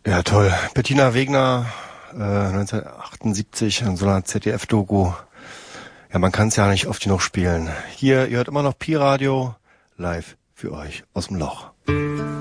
Ja, toll. Bettina Wegner, 1978 in so einer ZDF-Doku. Ja, man kann es ja nicht oft genug spielen. Hier, ihr hört immer noch Pi-Radio live für euch aus dem Loch.